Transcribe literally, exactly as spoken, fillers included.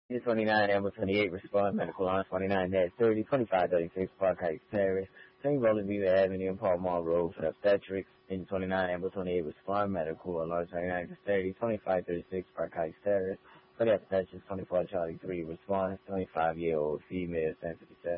twenty-nine, Amber twenty-eight, respond, medical line twenty-nine thirty, twenty-five thirty-six, Park Heights Terrace, Saint Roland View Avenue, and Paul Mall Road for obstetrics. Engine twenty-nine, Amber twenty-eight, respond, medical alarm twenty-nine thirty, twenty-five thirty-six, Park Heights Terrace, for the obstetrics, twenty-four Charlie three, respond, twenty-five-year-old female, San fifty-seven.